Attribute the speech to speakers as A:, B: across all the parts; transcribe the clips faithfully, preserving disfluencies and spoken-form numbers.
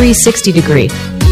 A: three sixty degree.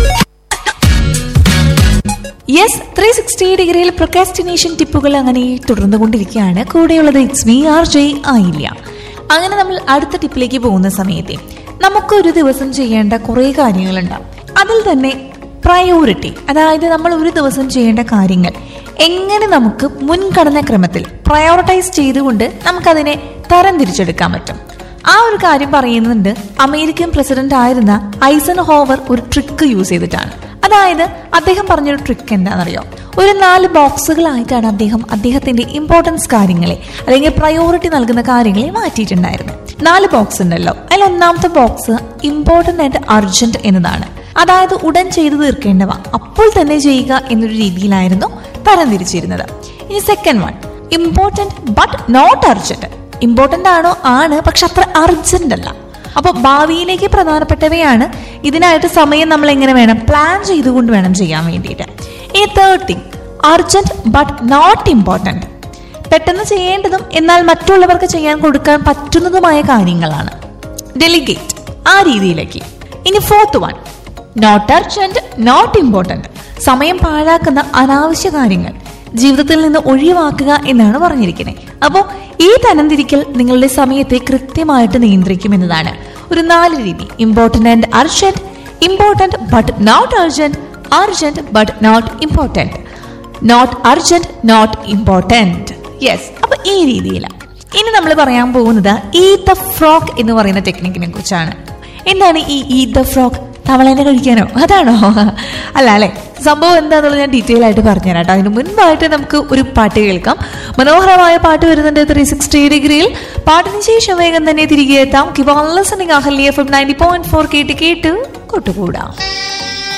B: Yes, three sixty ഡിഗ്രിയിൽ procrastination ടിപ്പുകൾ അങ്ങനെ തുടർന്നുകൊണ്ടിരിക്കുകയാണ്. കൂടെയുള്ളത് ഇറ്റ്സ് മീ ആർ ജെ ആയില്ല. അങ്ങനെ നമ്മൾ അടുത്ത ടിപ്പിലേക്ക് പോകുന്ന സമയത്തെ നമുക്കൊരു ദിവസം ചെയ്യേണ്ട കുറേ കാര്യങ്ങളുണ്ടാവും. അതിൽ തന്നെ പ്രയോറിറ്റി, അതായത് നമ്മൾ ഒരു ദിവസം ചെയ്യേണ്ട കാര്യങ്ങൾ എങ്ങനെ നമുക്ക് മുൻഗണനാ ക്രമത്തിൽ പ്രയോറിറ്റൈസ് ചെയ്തുകൊണ്ട് നമുക്കതിനെ തരം തിരിച്ചെടുക്കാൻ പറ്റും. ആ ഒരു കാര്യം പറയുന്നുണ്ട് അമേരിക്കൻ പ്രസിഡന്റ് ആയിരുന്ന ഐസൻ ഹോവർ ഒരു ട്രിക്ക് യൂസ് ചെയ്തിട്ടാണ്. അതായത് അദ്ദേഹം പറഞ്ഞൊരു ട്രിക്ക് എന്താണെന്നറിയോ? ഒരു നാല് ബോക്സുകളായിട്ടാണ് അദ്ദേഹം അദ്ദേഹത്തിന്റെ ഇമ്പോർട്ടൻസ് കാര്യങ്ങളെ അല്ലെങ്കിൽ പ്രയോറിറ്റി നൽകുന്ന കാര്യങ്ങളെ മാറ്റിയിട്ടുണ്ടായിരുന്നു. നാല് ബോക്സ് ഉണ്ടല്ലോ, അതിൽ ഒന്നാമത്തെ ബോക്സ് ഇമ്പോർട്ടന്റ് ആൻഡ് അർജന്റ് എന്നതാണ്. അതായത് ഉടൻ ചെയ്തു തീർക്കേണ്ടവ അപ്പോൾ തന്നെ ചെയ്യുക എന്നൊരു രീതിയിലായിരുന്നു തരംതിരിച്ചിരുന്നത്. ഇനി second one important but not urgent. Important ആണോ? ആണ്, പക്ഷെ അത്ര അർജന്റ് അല്ല. അപ്പോൾ ഭാവിയിലേക്ക് പ്രധാനപ്പെട്ടവയാണ്. ഇതിനായിട്ട് സമയം നമ്മൾ എങ്ങനെ വേണം? പ്ലാൻ ചെയ്തുകൊണ്ട് വേണം ചെയ്യാൻ വേണ്ടിയിട്ട്. ഈ third thing urgent but not important. പെട്ടെന്ന് ചെയ്യേണ്ടതും എന്നാൽ മറ്റുള്ളവർക്ക് ചെയ്യാൻ കൊടുക്കാൻ പറ്റുന്നതുമായ കാര്യങ്ങളാണ്. ഡെലിഗേറ്റ് ആ രീതിയിലേക്ക്. ഇനി fourth one not urgent not important. സമയം പാഴാക്കുന്ന അനാവശ്യ കാര്യങ്ങൾ ജീവിതത്തിൽ നിന്ന് ഒഴിവാക്കുക എന്നാണ് പറഞ്ഞിരിക്കുന്നത്. അപ്പോൾ ഈ തരംതിരിക്കൽ നിങ്ങളുടെ സമയത്തെ കൃത്യമായിട്ട് നിയന്ത്രിക്കും എന്നതാണ്. ഒരു നാല് രീതി: important and urgent, important but not urgent, urgent but not important, not urgent not important. Yes, അപ്പൊ ഈ രീതിയിലാണ്. ഇനി നമ്മൾ പറയാൻ പോകുന്നത് ഈറ്റ് ദ ഫ്രോഗ് എന്ന് പറയുന്ന ടെക്നിക്കിനെ കുറിച്ചാണ്. എന്താണ് ഈ ഈറ്റ് ദ ഫ്രോഗ്? തവളേനെ കഴിക്കാനോ? അതാണോ? അല്ല അല്ലെ. സംഭവം എന്താണെന്നുള്ളത് ഞാൻ ഡീറ്റെയിൽ ആയിട്ട് പറഞ്ഞുതരാം കേട്ടോ. അതിന് മുൻപായിട്ട് നമുക്ക് ഒരു പാട്ട് കേൾക്കാം. മനോഹരമായ പാട്ട് വരുന്നുണ്ട് ത്രീ സിക്സ്റ്റി ഡിഗ്രിയിൽ. പാട്ടിന് ശേഷം വേഗം തന്നെ തിരികെ എത്താം. Keep on listening Ahalya F M ninety point four കേട്ട് കേട്ട് കൊട്ടുകൂടാം.